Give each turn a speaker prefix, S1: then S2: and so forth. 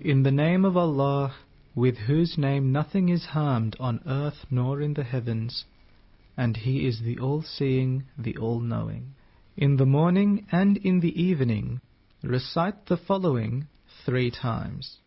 S1: In the name of Allah, with whose name nothing is harmed on earth nor in the heavens, and He is the All-Seeing, the All-Knowing. In the morning and in the evening, recite the following 3 times.